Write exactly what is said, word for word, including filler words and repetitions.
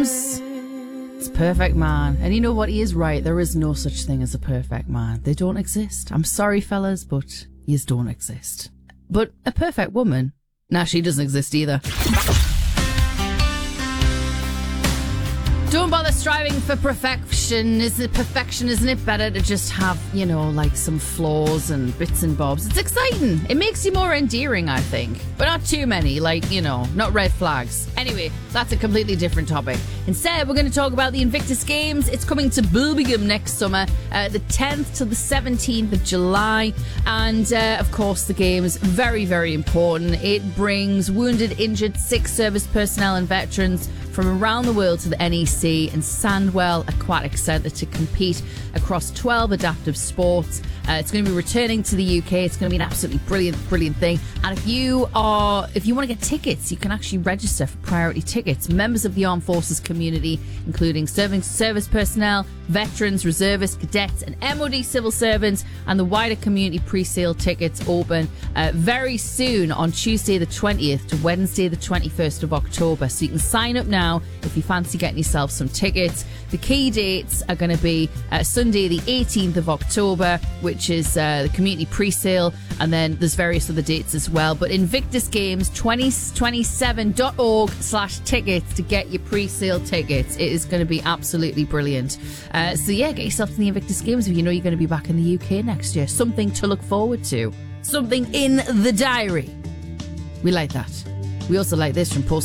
Games. It's Perfect Man. And you know what? He is right. There is no such thing as a perfect man. They don't exist. I'm sorry, fellas, but yous don't exist. But a perfect woman? Nah, she doesn't exist either. Don't bother striving for perfection. Is it perfection? Isn't it better to just have, you know, like some flaws and bits and bobs? It's exciting. It makes you more endearing, I think. But not too many, like, you know, not red flags. Anyway, that's a completely different topic. Instead, we're going to talk about the Invictus Games. It's coming to Birmingham next summer, uh, the tenth to the seventeenth of July. And, uh, of course, the Games, very, very important. It brings wounded, injured, sick service personnel and veterans from around the world to the N E C and Sandwell Aquatic Centre to compete across twelve adaptive sports. Uh, it's going to be returning to the U K. It's going to be an absolutely brilliant, brilliant thing. And if you are, if you want to get tickets, you can actually register for priority tickets. Members of the armed forces community, including serving service personnel, veterans, reservists, cadets, and M O D civil servants, and the wider community pre-sale tickets open uh, very soon on Tuesday the twentieth to Wednesday the twenty-first of October. So you can sign up now if you fancy getting yourself some tickets. The key dates are going to be uh, Sunday the eighteenth of October, which is uh, the community pre-sale, and then there's various other dates as well. But Invictus Games twenty twenty-seven dot org slash tickets to get your pre-sale tickets. It is going to be absolutely brilliant. Uh, so yeah, get yourself to the Invictus Games if you know you're going to be back in the U K next year. Something to look forward to. Something in the diary. We like that. We also like this from Post